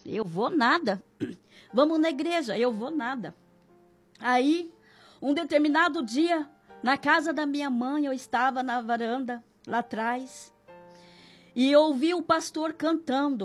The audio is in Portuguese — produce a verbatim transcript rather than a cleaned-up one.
Eu vou nada. Vamos na igreja, eu vou nada. Aí, um determinado dia, na casa da minha mãe, eu estava na varanda, lá atrás, e ouvi o pastor cantando.